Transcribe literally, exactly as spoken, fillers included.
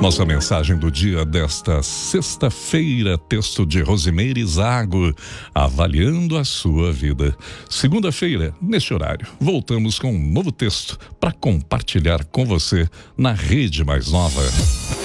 Nossa mensagem do dia desta sexta-feira, texto de Rosimeire Zago, avaliando a sua vida. Segunda-feira, neste horário, voltamos com um novo texto para compartilhar com você na Rede Mais Nova.